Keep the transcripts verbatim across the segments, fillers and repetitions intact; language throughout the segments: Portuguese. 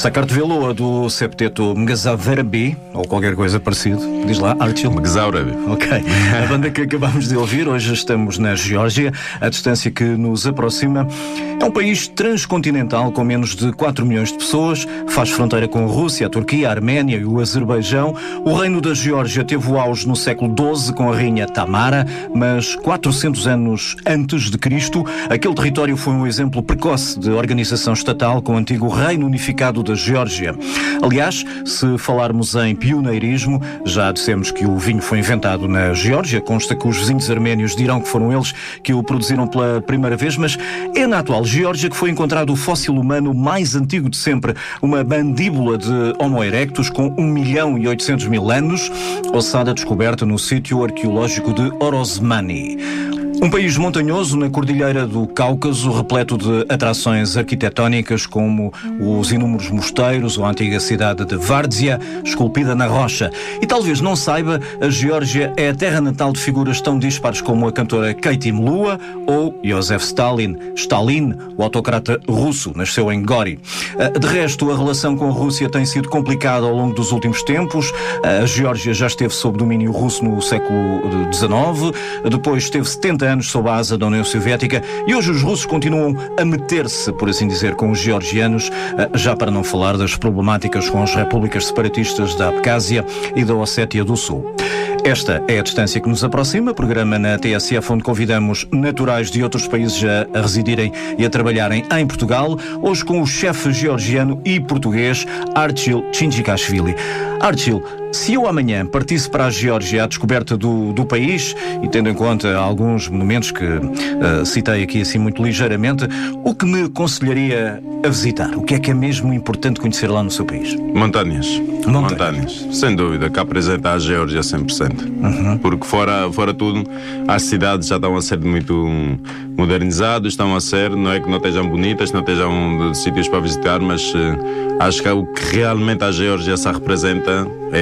Sakartvelo do septeto Mgazaverbi, ou qualquer coisa parecido. Diz lá, Artyom. Mgazaverbi. Ok. A banda que acabamos de ouvir, hoje estamos na Geórgia, a distância que nos aproxima. É um país transcontinental com menos de quatro milhões de pessoas, faz fronteira com a Rússia, a Turquia, a Arménia e o Azerbaijão. O reino da Geórgia teve o auge no século doze com a rainha Tamara, mas quatrocentos anos antes de Cristo, aquele território foi um exemplo precoce de organização estatal com o antigo Reino Unificado da Geórgia. Aliás, se falarmos em pioneirismo, já dissemos que o vinho foi inventado na Geórgia, consta que os vizinhos arménios dirão que foram eles que o produziram pela primeira vez, mas é na atual Geórgia que foi encontrado o fóssil humano mais antigo de sempre, uma mandíbula de Homo erectus com um milhão e oitocentos mil anos, ossada descoberta no sítio arqueológico de Orosmani. Um país montanhoso na cordilheira do Cáucaso, repleto de atrações arquitetónicas como os inúmeros mosteiros ou a antiga cidade de Várzea, esculpida na rocha. E talvez não saiba, a Geórgia é a terra natal de figuras tão dispares como a cantora Katie Melua ou Joseph Stalin. Stalin, o autocrata russo, nasceu em Gori. De resto, a relação com a Rússia tem sido complicada ao longo dos últimos tempos. A Geórgia já esteve sob domínio russo no século dezenove, depois esteve setenta anos sob a asa da União Soviética e hoje os russos continuam a meter-se, por assim dizer, com os georgianos, já para não falar das problemáticas com as repúblicas separatistas da Abcásia e da Ossétia do Sul. Esta é a distância que nos aproxima, programa na T S F onde convidamos naturais de outros países a, a residirem e a trabalharem em Portugal, hoje com o chefe georgiano e português Artyom Chinchikashvili. Artyom, se eu amanhã partisse para a Geórgia à descoberta do, do país, e tendo em conta alguns monumentos que uh, citei aqui assim muito ligeiramente, o que me aconselharia a visitar? O que é que é mesmo importante conhecer lá no seu país? Montanhas. Montanhas. Montanhas. Sem dúvida, que apresenta a Geórgia cem por cento. Uhum. Porque fora, fora tudo, as cidades já estão a ser muito modernizadas, estão a ser, não é que não estejam bonitas, não estejam de sítios para visitar, mas uh, acho que o que realmente a Geórgia se representa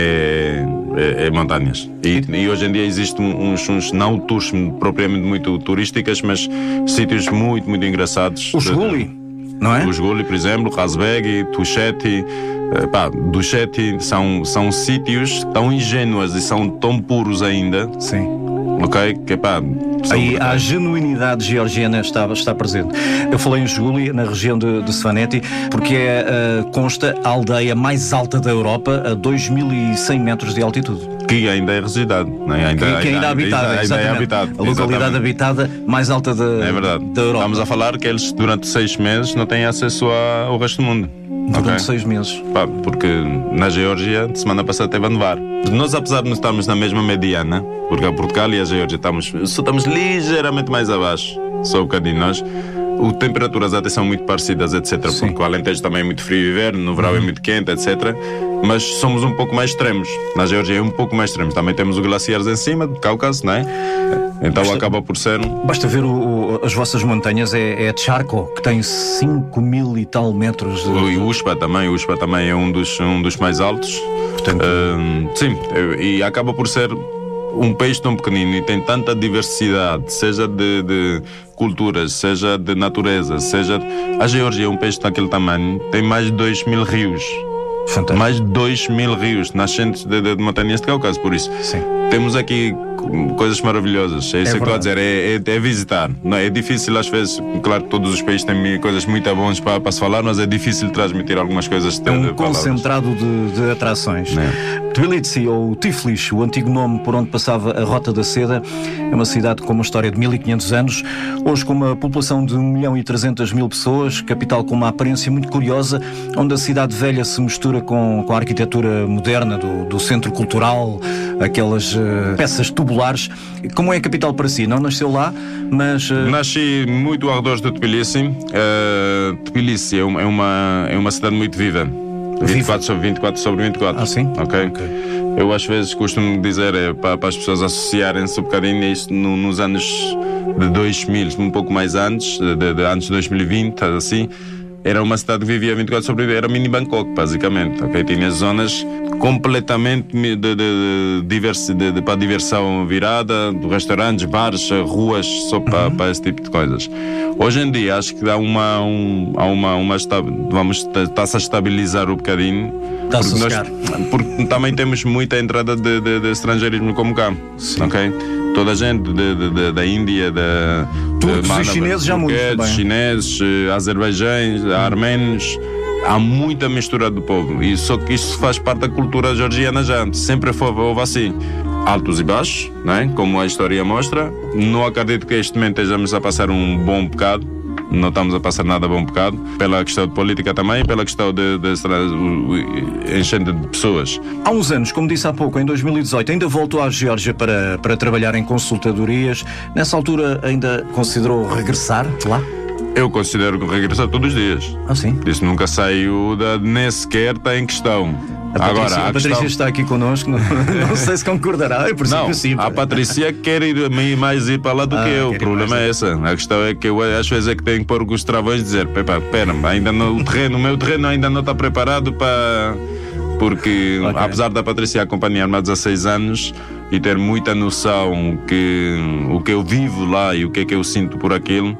é, é, é montanhas. E, e hoje em dia existem uns, uns não tours propriamente muito turísticas, mas sítios muito, muito engraçados. O Shguli, não é? O Shguli, por exemplo, Razbegi, Tusheti, pá, Dusheti, são, são sítios tão ingênuos e são tão puros ainda. Sim. Ok? Que pá, aí a genuinidade georgiana está, está presente. Eu falei em Shguli, na região de, de Svaneti, porque é, uh, consta a aldeia mais alta da Europa, a dois mil e cem metros de altitude. Que ainda é residade. Né? Ainda, que, que ainda, ainda é habitada, ainda, ainda é habitado. A localidade exatamente. Habitada mais alta de, é verdade. da Europa. Estamos a falar que eles durante seis meses não têm acesso a, ao resto do mundo. Durante okay? seis meses. Pá, porque na Geórgia, semana passada teve a nevar. Nós, apesar de não estarmos na mesma mediana, porque a Portugal e a Geórgia estamos, só estamos ligeiramente mais abaixo, só um bocadinho nós, as temperaturas até são muito parecidas, etcétera. Sim. Porque o Alentejo também é muito frio e inverno, no verão uhum. é muito quente, etcétera. Mas somos um pouco mais extremos. Na Geórgia é um pouco mais extremos. Também temos os glaciares em cima do Cáucaso, não é? Então basta, acaba por ser... Basta ver o, o, as vossas montanhas, é, é Charco, que tem cinco mil e tal metros. De... O Uspa também, o Uspa também é um dos, um dos mais altos. Portanto... Uh, sim, e acaba por ser um país tão pequenino e tem tanta diversidade, seja de, de culturas, seja de natureza, seja... A Geórgia é um país daquele tamanho, tem mais de dois mil rios. Fantástico. Mais de dois mil rios nascentes de, de, de montanhas de Cáucaso, por isso. Sim. Temos aqui coisas maravilhosas. É isso é que estou a dizer, é, é, é visitar. Não, é difícil às vezes, claro que todos os países têm coisas muito boas para, para se falar, mas é difícil transmitir algumas coisas. De, é um de concentrado de, de atrações. É. Tbilisi, ou Tiflis, o antigo nome por onde passava a Rota da Seda, é uma cidade com uma história de mil e quinhentos anos, hoje com uma população de um milhão e trezentas mil pessoas, capital com uma aparência muito curiosa, onde a cidade velha se mistura com, com a arquitetura moderna do, do centro cultural, aquelas uh, peças tubulares. Como é a capital para si? Não nasceu lá, mas... Uh... Nasci muito ao redor de Tbilisi. Uh, Tbilisi é uma, é, uma, é uma cidade muito viva. vinte e quatro sobre vinte e quatro sobre vinte e quatro. Ah, sim? Ok. okay. Eu às vezes costumo dizer é, para, para as pessoas associarem-se um bocadinho a isto no, nos anos de dois mil, um pouco mais antes, de, de, antes de dois mil e vinte, assim. era uma cidade que vivia vinte e quatro sobre vinte, era mini Bangkok, basicamente. Okay? Tinha zonas completamente de, de, de, diversi, de, de, para diversão virada, de restaurantes, bares, ruas, só para, uhum. para esse tipo de coisas. Hoje em dia, acho que há uma, um, há uma, uma vamos, está-se a estabilizar um bocadinho. Está-se porque, nós, porque também temos muita entrada de, de, de estrangeirismo como cá. Sim. Okay? Toda a gente de, de, de, da Índia, da turcos e chineses já muito bem. Chineses, azerbaijães, arménios. Há muita mistura do povo. E só que isso faz parte da cultura georgiana já. Sempre foi, houve assim. Altos e baixos, não é? Como a história mostra. Não acredito que este momento estejamos a passar um bom bocado. Não estamos a passar nada bom bocado. Pela questão de política também, pela questão de, de, de enchente de pessoas. Há uns anos, como disse há pouco, em dois mil e dezoito, ainda voltou à Geórgia para, para trabalhar em consultadorias. Nessa altura ainda considerou regressar lá? Eu considero que regressar todos os dias. Ah, sim? Isso nunca saiu da, nem sequer está em questão. A Patrícia, Agora, a, a Patrícia questão... está aqui connosco, não, não sei se concordará, é por não, que sim. A Patrícia quer ir mais ir para lá do ah, que eu, o problema é esse. A questão é que eu às vezes é que tenho que pôr os travões e dizer, pera, ainda não, o terreno, o meu terreno ainda não está preparado para... Porque okay. apesar da Patrícia acompanhar-me há dezasseis anos e ter muita noção que o que eu vivo lá e o que é que eu sinto por aquilo,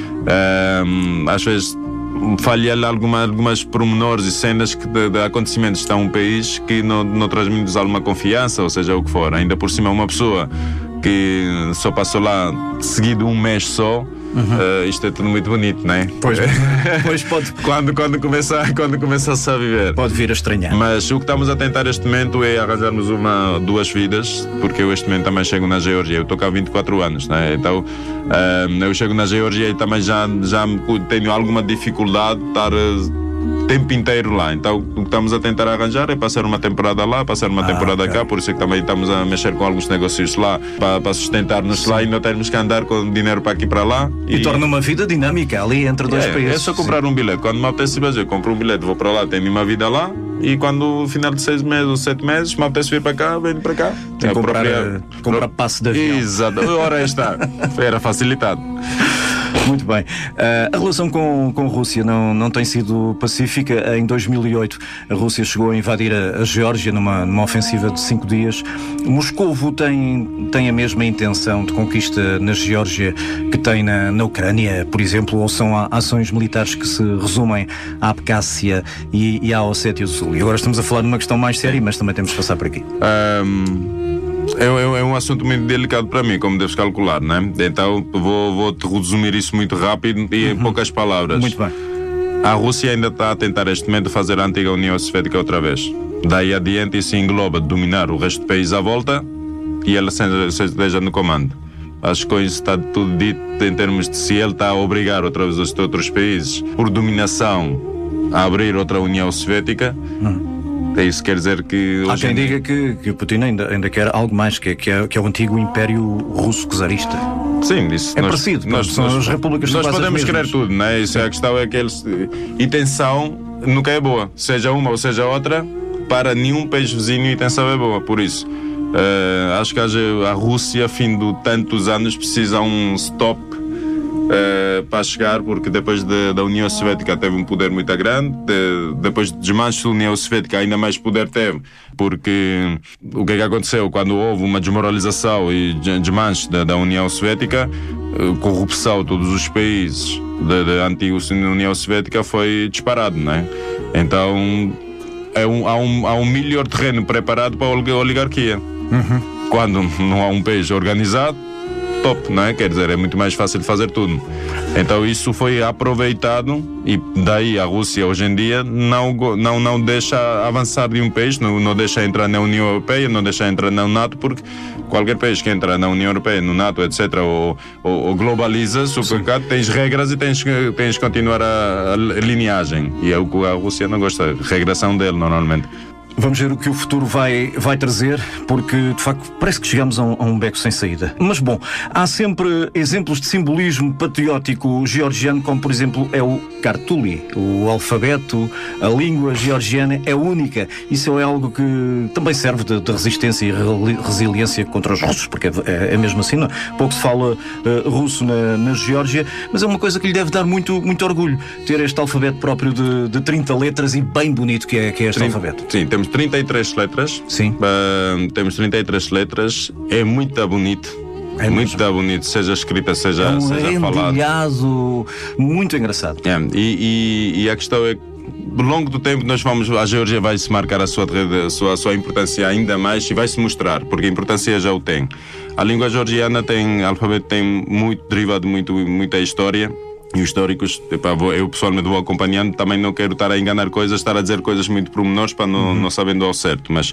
um, às vezes falhar alguma, algumas pormenores e cenas que de, de acontecimentos que estão num país que não, não transmite alguma confiança, ou seja, o que for. Ainda por cima uma pessoa que só passou lá seguido um mês só. Uhum. Uh, isto é tudo muito bonito, não é? Pois, pois pode. quando, quando, começar, quando começar a viver. Pode vir a estranhar. Mas o que estamos a tentar este momento é arranjarmos uma, duas vidas, porque eu este momento também chego na Geórgia. Eu estou cá há vinte e quatro anos, não é? Então uh, eu chego na Geórgia e também já, já tenho alguma dificuldade de estar uh, tempo inteiro lá. Então o que estamos a tentar arranjar é passar uma temporada lá, passar uma ah, temporada okay. cá, por isso é que também estamos a mexer com alguns negócios lá para, para sustentar-nos lá e não termos que andar com dinheiro para aqui e para lá. E, e torna uma vida dinâmica ali entre dois é, países. É só comprar sim. um bilhete. Quando me apetece fazer, eu compro um bilhete, vou para lá, tenho uma vida lá e quando no final de seis meses ou sete meses me apetece vir para cá, venho para cá. Tem é que comprar, própria... comprar passe de avião. Exato. Ora está. Era facilitado. Muito bem. Uh, a relação com, com a Rússia não, não tem sido pacífica. Em dois mil e oito, a Rússia chegou a invadir a, a Geórgia numa, numa ofensiva de cinco dias. Moscovo tem, tem a mesma intenção de conquista na Geórgia que tem na, na Ucrânia, por exemplo, ou são ações militares que se resumem à Abcásia e, e à Ossétia do Sul? E agora estamos a falar de uma questão mais séria, mas também temos de passar por aqui. Um... É, é, é um assunto muito delicado para mim, como deves calcular, né? Então vou, vou te resumir isso muito rápido e uhum. em poucas palavras. Muito bem. A Rússia ainda está a tentar este momento fazer a antiga União Soviética outra vez. Daí adiante isso engloba dominar o resto do país à volta e ela esteja no comando. Acho que com isso está tudo dito em termos de se ele está a obrigar outra vez os outros países por dominação a abrir outra União Soviética. Uhum. É isso quer dizer que... Há quem diga que, que o Putin ainda, ainda quer algo mais, que é, que, é, que é o antigo Império Russo Czarista. Sim, isso... É nós, parecido, nós, são nós, as repúblicas Nós podemos querer tudo, não é? Isso é a questão, é que eles... Intenção nunca é boa, seja uma ou seja outra, para nenhum país vizinho a intenção é boa, por isso. Uh, acho que a, a Rússia, fim de tantos anos, precisa um stop Uh, para chegar, porque depois de, da União Soviética teve um poder muito grande, de, depois de desmanche da União Soviética ainda mais poder teve, porque o que é que aconteceu? Quando houve uma desmoralização e desmanche da, da União Soviética, uh, corrupção de todos os países da, da antiga União Soviética foi disparado, não é? Então é um, há, um, há um melhor terreno preparado para a oligarquia. Uhum. Quando não há um país organizado, top, não é? Quer dizer, é muito mais fácil de fazer tudo. Então isso foi aproveitado e daí a Rússia hoje em dia não, não, não deixa avançar de um país, não, não deixa entrar na União Europeia, não deixa entrar na NATO, porque qualquer país que entra na União Europeia, no NATO, etcétera, ou, ou, ou globaliza-se, tens regras e tens, tens que continuar a, a lineagem. E é o que a Rússia não gosta, a regressão dele normalmente. Vamos ver o que o futuro vai, vai trazer, porque de facto parece que chegamos a um, a um beco sem saída. Mas bom, há sempre exemplos de simbolismo patriótico georgiano, como por exemplo é o Kartuli. O alfabeto, a língua georgiana é única. Isso é algo que também serve de, de resistência e re- resiliência contra os russos, porque é, é mesmo assim, não? Pouco se fala uh, russo na, na Geórgia, mas é uma coisa que lhe deve dar muito, muito orgulho, ter este alfabeto próprio de, de trinta letras e bem bonito que é, que é este trinta, alfabeto. Sim, temos trinta e três letras. Sim. Uh, temos trinta e três letras. É muito bonito. É muito bonito, seja escrita, seja, é um seja falado. Muito engraçado. É, e, e, e a questão é que, ao longo do tempo, nós vamos, a Geórgia vai se marcar a sua, a, sua, a sua importância ainda mais e vai se mostrar, porque a importância já o tem. A língua georgiana tem, o alfabeto tem muito derivado, muito, muita história. E os históricos, eu pessoalmente vou acompanhando, também não quero estar a enganar coisas, estar a dizer coisas muito pormenores para não, uhum. não sabendo ao certo, mas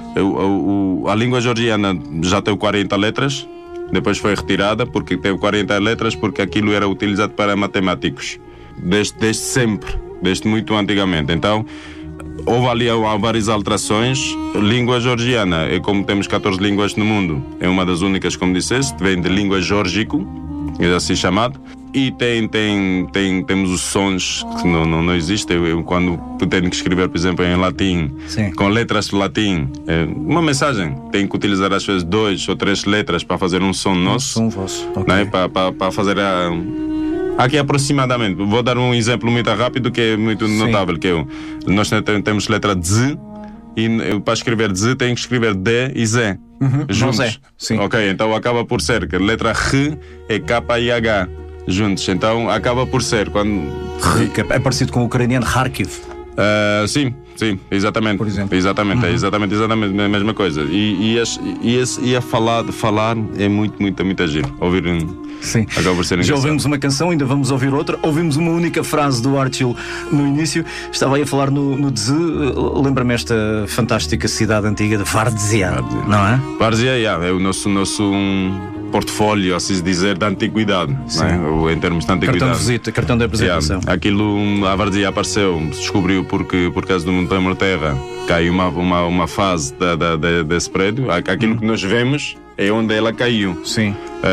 o, o, a língua georgiana já tem quarenta letras, depois foi retirada porque teve quarenta letras, porque aquilo era utilizado para matemáticos, desde, desde sempre, desde muito antigamente. Então, houve ali há várias alterações. Língua georgiana, é como temos catorze línguas no mundo, é uma das únicas, como disseste, vem de língua geórgico, é assim chamado. E tem, tem, tem, temos os sons que não, não, não existem. Eu, eu, quando tenho que escrever, por exemplo, em latim, Sim. com letras de latim, é, uma mensagem, tenho que utilizar às vezes dois ou três letras para fazer um som nosso. Um som vosso. Okay. Né? Para, para, para fazer a, aqui aproximadamente. Vou dar um exemplo muito rápido que é muito Sim. notável. Que eu, nós temos letra Z e eu, para escrever Z tenho que escrever D e Z. Uhum. Juntos. Zé. Sim. Ok, então acaba por ser que a letra R é K e H. Juntos, então acaba por ser quando... É parecido com o ucraniano Kharkiv. Uh, sim, sim, exatamente. Por exemplo. Exatamente, uhum. é exatamente, exatamente a mesma coisa. E, e, as, e, esse, e a falar, falar é muito, muito, muito agir. Ouvir um... Sim. Acaba por ser Já engraçado. ouvimos uma canção, ainda vamos ouvir outra. Ouvimos uma única frase do Artyom no início. Estava aí a falar no, no Dze. Lembra-me esta fantástica cidade antiga de Várzea, não é? Várzea, yeah, é o nosso, nosso um, portfólio, assim dizer, da antiguidade, não é? Em termos de antiguidade. Cartão de visita, cartão de apresentação. Yeah, aquilo, a Várzea apareceu, se descobriu porque, por causa do Montanha Terra, caiu uma, uma, uma fase da, da, da, desse prédio. Aquilo hum. que nós vemos é onde ela caiu. Sim.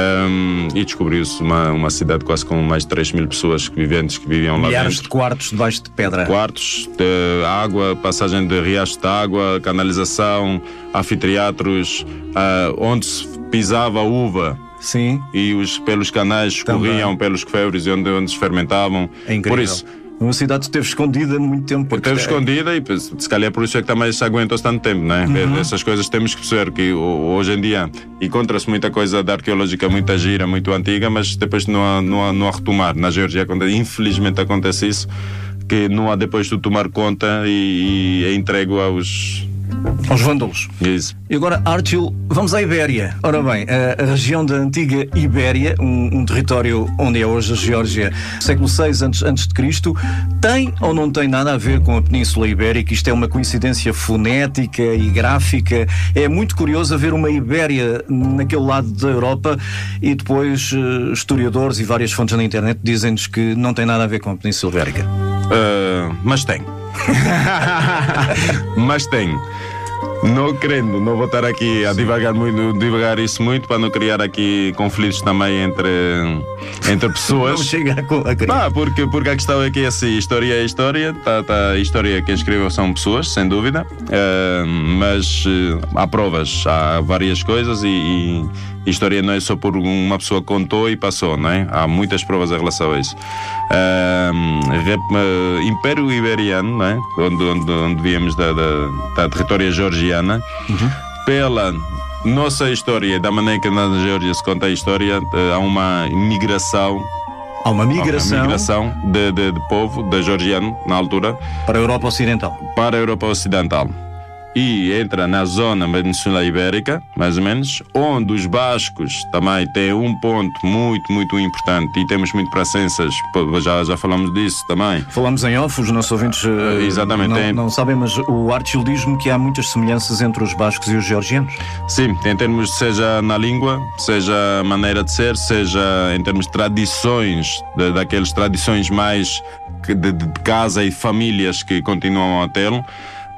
Um, e descobriu-se uma, uma cidade quase com mais de três mil pessoas que viventes que viviam lá Milhares dentro. de quartos debaixo de pedra. Quartos, de água, passagem de riachos de água, canalização, anfiteatros, uh, onde se pisava a uva. Sim. E os, pelos canais escorriam pelos quefeiros onde, onde se fermentavam. É incrível. Por isso, uma cidade que esteve escondida muito tempo. Esteve escondida e se calhar por isso é que também se aguentou tanto tempo, não é? Uhum. Essas coisas temos que perceber que hoje em dia encontra-se muita coisa da arqueológica, muita gira, muito antiga, mas depois não há, não há, não há retomar. Na Geórgia, infelizmente, acontece isso, que não há depois de tomar conta e, e é entregue aos... aos vândalos. Isso. E agora, Artyom, vamos à Ibéria. Ora bem, a, a região da antiga Ibéria, um, um território onde é hoje a Geórgia, século seis antes, antes de Cristo, tem ou não tem nada a ver com a Península Ibérica? Isto é uma coincidência fonética e gráfica. É muito curioso haver uma Ibéria naquele lado da Europa e depois uh, historiadores e várias fontes na internet dizem-nos que não tem nada a ver com a Península Ibérica. Uh, mas tem. Mas tem. Não querendo, não vou estar aqui a divagar, muito, divagar isso muito para não criar aqui conflitos também entre, entre pessoas. Não chega a, a criar. Ah, porque, porque a questão é que assim, história é história, tá, tá, a história que escreveu são pessoas, sem dúvida, uh, mas uh, há provas, há várias coisas e, e história não é só por uma pessoa que contou e passou, não é? Há muitas provas em relação a isso. Uh, rep, uh, Império Iberiano, não é? Onde, onde, onde viemos da, da, da territória georgiana, uhum. Pela nossa história, da maneira que na Geórgia se conta a história, há uma migração. Há uma migração, há uma migração de, de, de povo, de georgiano, na altura, para a Europa Ocidental. Para a Europa Ocidental. E entra na zona Península Ibérica, mais ou menos, onde os bascos também têm um ponto muito, muito importante e temos muito presenças, já, já falamos disso também. Falamos em off, os nossos ouvintes uh, Exatamente, não, tem... não sabem, mas o Artyom diz-me que há muitas semelhanças entre os bascos e os georgianos. Sim, em termos, seja na língua, seja maneira de ser, seja em termos de tradições, de, daquelas tradições mais de, de casa e famílias que continuam a tê-lo.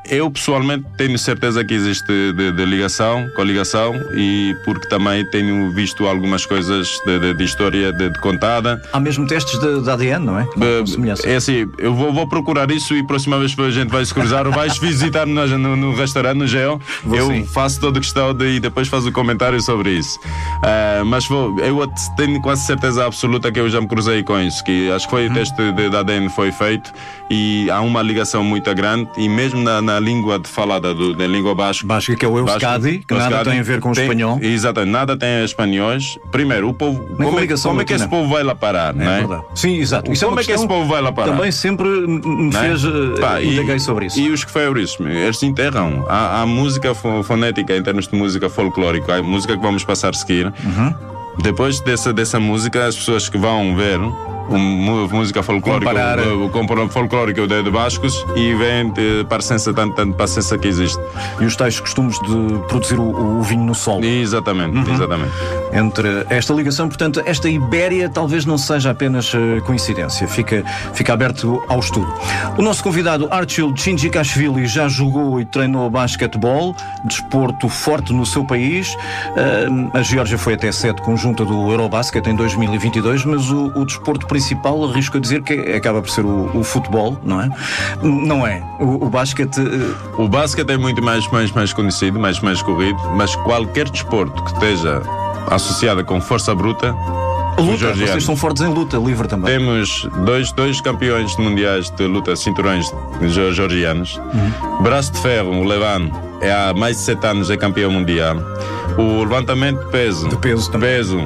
eu pessoalmente tenho certeza que existe de, de ligação, coligação, e porque também tenho visto algumas coisas de, de, de história de, de contada. Há mesmo testes de, de A D N, não é? Uh, é assim, eu vou, vou procurar isso e próxima vez que a gente vai se cruzar ou vais visitar-me no, no, no restaurante, no Geo, eu sim. faço toda questão de, e depois faço o um comentário sobre isso. Uh, mas vou, eu tenho quase certeza absoluta que eu já me cruzei com isso, que acho que foi hum. o teste de, de A D N foi feito e há uma ligação muito grande, e mesmo na, na língua de falada do, da língua basca, basca que é o Euskadi, que nada tem a ver com o tem, espanhol. Exatamente, nada tem a espanhóis. Primeiro, o povo, como, é, como é que esse povo vai lá parar, é, não é? Verdade. Sim, exato. Isso como é, é que esse povo vai lá parar? Também sempre me fez é? indaguei sobre isso. E os quefeuris, eles enterram. Há, há música fonética em termos de música folclórica, há música que vamos passar a seguir. Uhum. Depois dessa, dessa música, as pessoas que vão ver um, música folclórica, o, o folclórico de, de bascos, e vem parecência, tanto, tanto parecência que existe. E os tais costumes de produzir o, o vinho no sol. Exatamente, uhum. exatamente. Entre esta ligação, portanto, esta Ibéria talvez não seja apenas uh, coincidência, fica, fica aberto ao estudo. O nosso convidado Archil Chinchikashvili já jogou e treinou basquetebol, desporto forte no seu país. Uh, a Geórgia foi até sede conjunta do Eurobasket em dois mil e vinte e dois, mas o, o desporto principal, arrisco a dizer que acaba por ser o, o futebol, não é? Não é. O, o basquete... Uh... O basquete é muito mais, mais, mais conhecido, mais, mais corrido, mas qualquer desporto que esteja associada com força bruta. Luta, vocês são fortes em luta livre também. Temos dois, dois campeões mundiais de luta, cinturões georgianos. Uhum. Braço de ferro, o Levan, é há mais de sete anos é campeão mundial. O levantamento de peso. De peso também. Peso.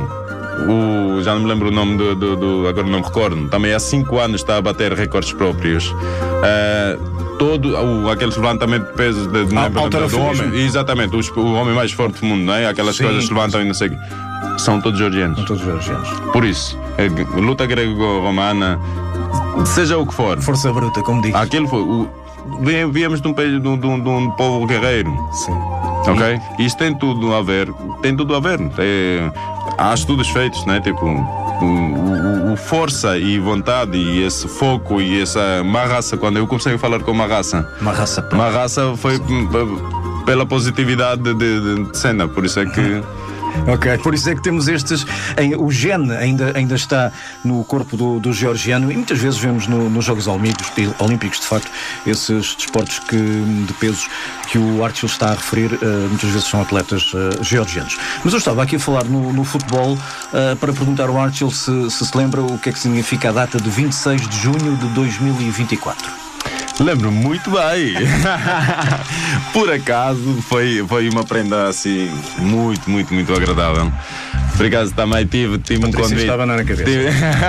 O, já não me lembro o nome do, do, do agora não me recordo. Também há cinco anos está a bater recordes próprios. Uh, todo o, aqueles levantamentos de peso de, de, ah, lembro, do, do homem, exatamente, o, o homem mais forte do mundo, não é? Aquelas sim, coisas que levantam e não sei o quê. São todos georgianos. São todos georgianos. Por isso, é, luta grego-romana, seja o que for. Força bruta, como diz. Aquilo foi. O, viemos de um, país, de, um, de, um, de um povo guerreiro. Sim. Ok? Isso tem tudo a ver. Tem tudo a ver. É, há estudos feitos, né? Tipo, o, o, o força e vontade e esse foco e essa má raça. Quando eu comecei a falar com má raça, má raça, má raça foi sim. pela positividade de, de, de cena. Por isso é que. Ok, por isso é que temos estes. Em, o gene ainda, ainda está no corpo do, do georgiano, e muitas vezes vemos no, nos Jogos Olímpicos, olímpicos, de facto, esses desportos que, de pesos que o Archil está a referir, uh, muitas vezes são atletas uh, georgianos. Mas eu estava aqui a falar no, no futebol uh, para perguntar ao Archil se, se se lembra o que é que significa a data de vinte e seis de junho de dois mil e vinte e quatro. Lembro-me muito bem. Por acaso foi, foi uma prenda assim muito, muito, muito agradável. Por acaso também tive, tive um convite. Estava na cabeça. Tive,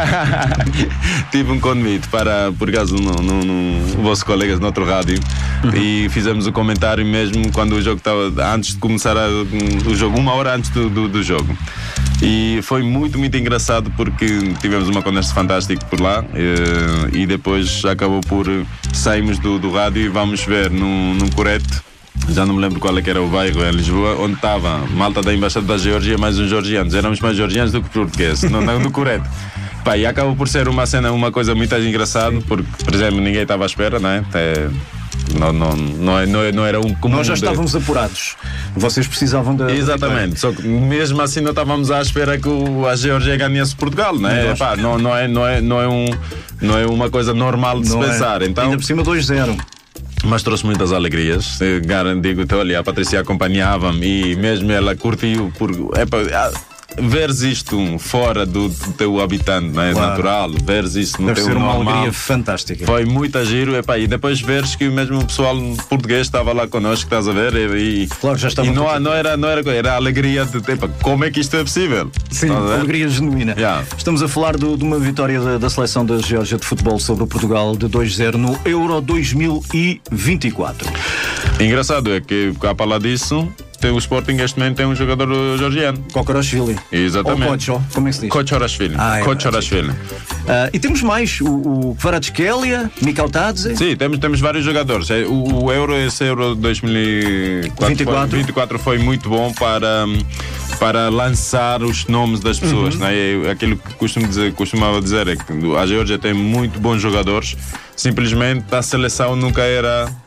tive um convite para, por acaso, no, no, no vossos colegas no outro rádio, uhum. e fizemos o comentário mesmo quando o jogo estava, antes de começar a, o jogo, uma hora antes do, do, do jogo. E foi muito, muito engraçado porque tivemos uma conversa fantástica por lá, e, e depois acabou por sairmos do, do rádio e vamos ver num, num corete. Já não me lembro qual é que era o bairro em Lisboa, onde estava malta da Embaixada da Geórgia mais uns georgianos. Éramos mais georgianos do que portugueses, no, no corete. Pá, e acabou por ser uma cena, uma coisa muito engraçada, porque, por exemplo, ninguém estava à espera, não é? Até, não, não, não, não, não era um comum. Nós já estávamos de... apurados. Vocês precisavam de. Exatamente, só que mesmo assim não estávamos à espera que o, a Geórgia ganhasse Portugal, não é? Epá, não, não, é, não, é, não, é um, não é uma coisa normal de não se pensar. É. Então, ainda por cima dois zero. Mas trouxe muitas alegrias. Digo-te, olha, a Patrícia acompanhava-me e mesmo ela curtiu por. Epa, veres isto fora do, do teu habitante, não é? Claro. Natural, veres isso no Deve teu ser uma normal. Alegria fantástica. Foi muito giro, epá, e depois veres que mesmo o pessoal português estava lá connosco, estás a ver? E, claro, já estava. E não, não, era, não era era a alegria de epá, como é que isto é possível? Sim, alegria genuína. Yeah. Estamos a falar do, de uma vitória da, da seleção da Geórgia de futebol sobre o Portugal de dois zero no Euro dois mil e vinte e quatro. Engraçado é que, a falar disso, o Sporting neste momento tem um jogador georgiano. Kokorashvili. Exatamente. Ou Kocho, como é que se diz? Kochorashvili. Ah, é Kochorashvili. Uh, e temos mais, o, o Kvaratskhelia, Mikhautadze. Sim, temos, temos vários jogadores. O, o Euro, esse Euro dois mil e vinte e quatro foi muito bom para, para lançar os nomes das pessoas. Uhum. Não é? Aquilo que costumo dizer, costumava dizer é que a Geórgia tem muito bons jogadores, simplesmente a seleção nunca era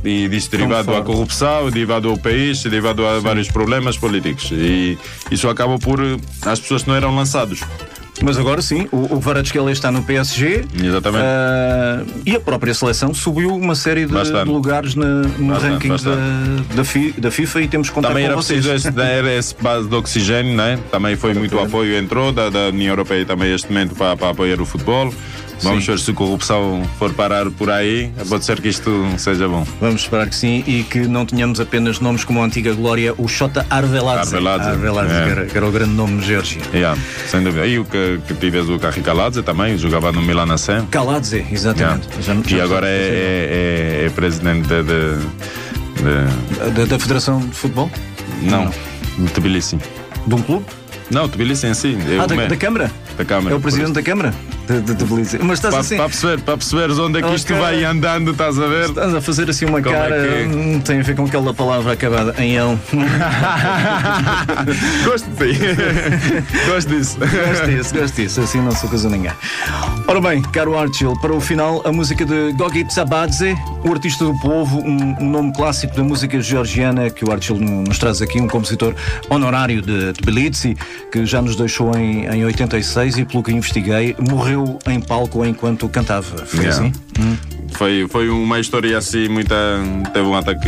e disso derivado à corrupção, derivado ao país, derivado a Sim. vários problemas políticos. E isso acaba por as pessoas que não eram lançados. Mas agora sim, o, o Kvaratskhelia está no P S G. Exatamente. Uh, e a própria seleção subiu uma série de, de lugares na, no bastante, ranking bastante. Da, da, Fi, da FIFA e temos que contar também com era vocês. Preciso esse, era esse base de oxigênio, né? Também foi muito apoio, entrou da, da União Europeia também este momento para, para apoiar o futebol. Vamos sim. ver se a corrupção for parar por aí. Pode ser que isto seja bom. Vamos esperar que sim e que não tenhamos apenas nomes como a antiga glória, o Shota Arveladze. Arveladze, Arveladze é. que, era, que era o grande nome de Geórgia. Yeah, sem dúvida. E o que, que tivesse o Kahi Kaladze também, jogava no Milan A C. Kaladze, exatamente. Yeah. Já, já e agora é, é, é, é presidente de, de, de... Da, da Federação de Futebol? Não, de Tbilisi. De um clube? Não, Tbilisi em si. Ah, da, da Câmara? Da Câmara. É o presidente da Câmara? De, de Tbilisi. Mas estás para, assim. Para perceber, para perceberes onde é que isto vai andando, estás a ver? Estás a fazer assim uma Como cara. É que... Não tem a ver com aquela palavra acabada em el. Gosto de ti. Gosto disso. Gosto disso, gosto disso. Assim não se acusa ninguém. Ora bem, caro Archil, para o final, a música de Gogi Tsabadze, o artista do povo, um, um nome clássico da música georgiana que o Archil nos traz aqui, um compositor honorário de Tbilisi, que já nos deixou em, em oitenta e seis e, pelo que investiguei, morreu em palco enquanto cantava. Foi yeah. assim? Hum. Foi, foi uma história assim, muita. Teve um ataque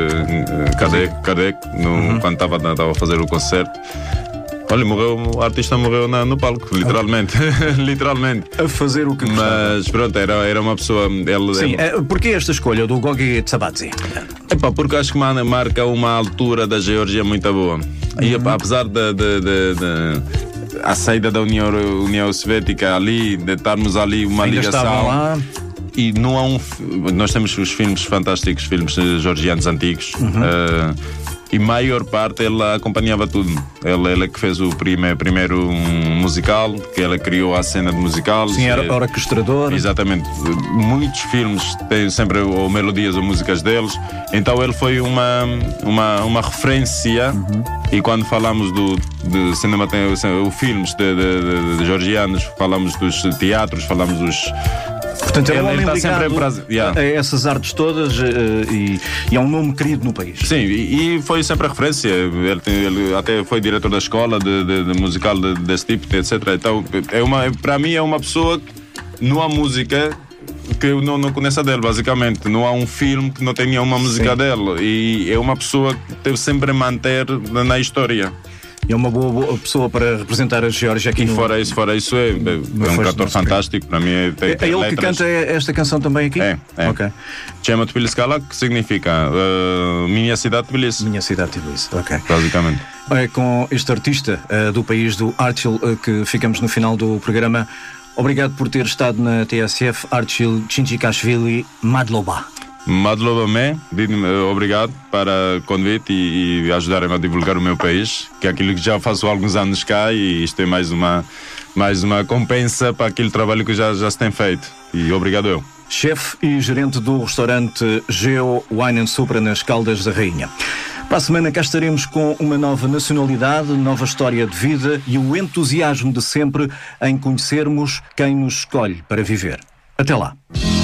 de cardíaco, cardíaco no, uhum. quando estava a fazer o concerto. Olha, morreu, o artista morreu na, no palco, literalmente. literalmente. A fazer o que gostava. Mas pronto, era, era uma pessoa. Ele, Sim, ele... É, porquê esta escolha do Gogi Tsabadze? Epá, porque acho que marca uma altura da Geórgia muito boa. E uhum. apesar de, de, de, de a saída da União, União Soviética ali, de estarmos ali uma Ainda ligação. Lá. E não há um. Nós temos os filmes fantásticos, filmes georgianos antigos. Uhum. Uh, e maior parte ela acompanhava tudo. Ela, ela que fez o prime, primeiro um musical, que ela criou a cena de musical. Sim, era orquestrador. Exatamente. Muitos filmes têm sempre ou melodias ou músicas deles. Então ele foi uma, uma, uma referência. Uhum. E quando falamos do de cinema, tem, o filmes de, de, de, de georgianos, falamos dos teatros, falamos dos. Portanto, é um homem ligado sempre yeah. a essas artes todas uh, e, e é um nome querido no país. Sim, e, e foi sempre a referência. Ele, ele até foi diretor da escola de, de, de musical de, desse tipo, etcétera. Então, é uma, para mim, é uma pessoa. Não há música que eu não, não conheça dele, basicamente. Não há um filme que não tenha uma música Sim. dele. E é uma pessoa que deve sempre manter na, na história. E é uma boa, boa pessoa para representar a Geórgia aqui. E no... fora isso, fora isso é, é um cantor fantástico. Para mim é, tem, é, tem é ele letras. que canta esta canção também aqui? É, é. Okay. Chama Tbilisi Kala, que significa uh, Minha Cidade Tbilisi. Minha Cidade Tbilisi, ok. Basicamente. É com este artista uh, do país do Archil uh, que ficamos no final do programa. Obrigado por ter estado na T S F, Archil Chinchikashvili Madloba. Madloba-me, obrigado para o convite e, e ajudarem-me a divulgar o meu país, que é aquilo que já faço há alguns anos cá e isto é mais uma, mais uma compensa para aquele trabalho que já, já se tem feito. E obrigado eu. Chefe e gerente do restaurante Geo Wine and Supra nas Caldas da Rainha. Para a semana cá estaremos com uma nova nacionalidade, nova história de vida e o entusiasmo de sempre em conhecermos quem nos escolhe para viver. Até lá.